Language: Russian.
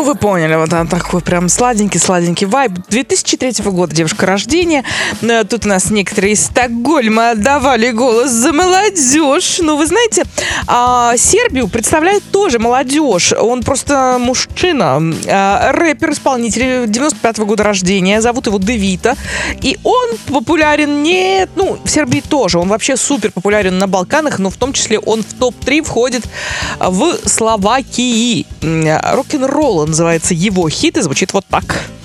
вы поняли, вот он такой прям сладенький вайб. 2003 года девушка рождения. Тут у нас некоторые из Стокгольма отдавали голос за молодежь. Ну, вы знаете, Сербию представляет тоже молодежь. Он просто мужчина, рэпер, исполнитель 95 года рождения. Зовут его Девита. И он популярен в Сербии тоже. Он вообще супер популярен на Балканах, но в том числе он в топ-3 входит в Словакии. Рок-н-ролл называется его хит и звучит вот так.